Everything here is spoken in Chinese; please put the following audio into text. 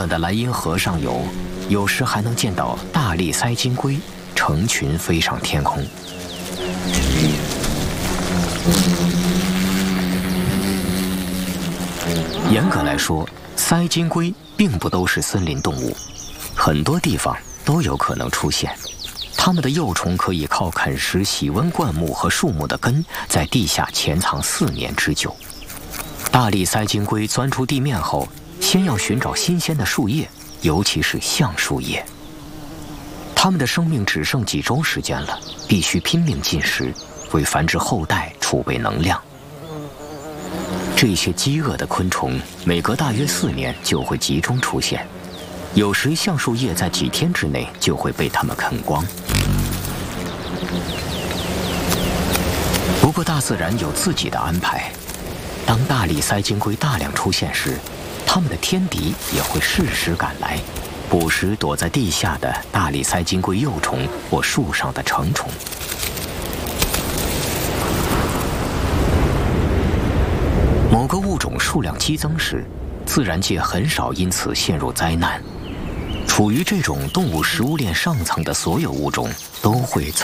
暖的莱茵河上游，有时还能见到大力塞金龟成群飞上天空。严格来说，塞金龟并不都是森林动物，很多地方都有可能出现。它们的幼虫可以靠啃食喜温灌木和树木的根，在地下潜藏4年之久。大力塞金龟钻出地面后，先要寻找新鲜的树叶，尤其是橡树叶。它们的生命只剩几周时间了，必须拼命进食，为繁殖后代储备能量。这些饥饿的昆虫每隔大约4年就会集中出现，有时橡树叶在几天之内就会被它们啃光。不过大自然有自己的安排，当大力塞金龟大量出现时，它们的天敌也会适时赶来，捕食躲在地下的大力塞金龟幼虫或树上的成虫。某个物种数量激增时，自然界很少因此陷入灾难。处于这种动物食物链上层的所有物种都会